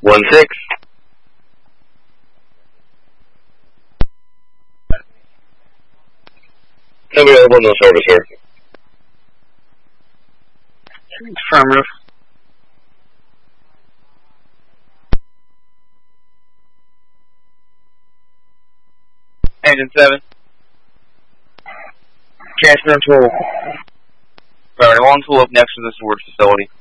1-6. Available, no service, sir. Affirmative. Engine 7. Transfer and tool. Priority 1 tool up next to the storage facility.